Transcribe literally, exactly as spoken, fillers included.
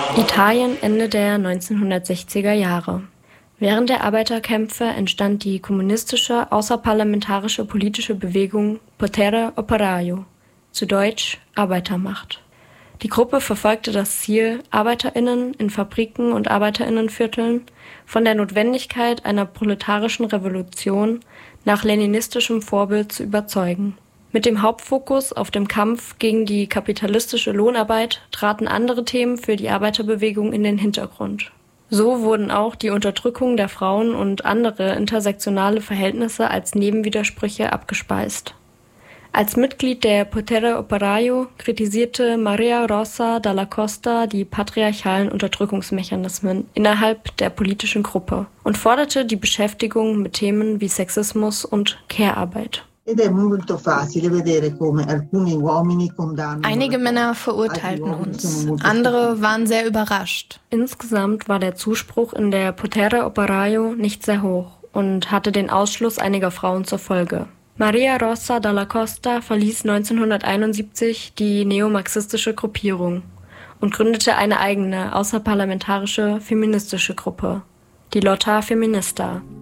Italien Ende der neunzehnhundertsechziger Jahre. Während der Arbeiterkämpfe entstand die kommunistische außerparlamentarische politische Bewegung Potere Operaio, zu Deutsch Arbeitermacht. Die Gruppe verfolgte das Ziel, ArbeiterInnen in Fabriken und ArbeiterInnenvierteln von der Notwendigkeit einer proletarischen Revolution nach leninistischem Vorbild zu überzeugen. Mit dem Hauptfokus auf dem Kampf gegen die kapitalistische Lohnarbeit traten andere Themen für die Arbeiterbewegung in den Hintergrund. So wurden auch die Unterdrückung der Frauen und andere intersektionale Verhältnisse als Nebenwidersprüche abgespeist. Als Mitglied der Potere Operaio kritisierte Maria Rosa Dalla Costa die patriarchalen Unterdrückungsmechanismen innerhalb der politischen Gruppe und forderte die Beschäftigung mit Themen wie Sexismus und Care-Arbeit. Einige Männer verurteilten uns, andere waren sehr überrascht. Insgesamt war der Zuspruch in der Potere Operaio nicht sehr hoch und hatte den Ausschluss einiger Frauen zur Folge. Maria Rosa Dalla Costa verließ neunzehnhunderteinundsiebzig die neomarxistische Gruppierung und gründete eine eigene außerparlamentarische feministische Gruppe, die Lotta Feminista.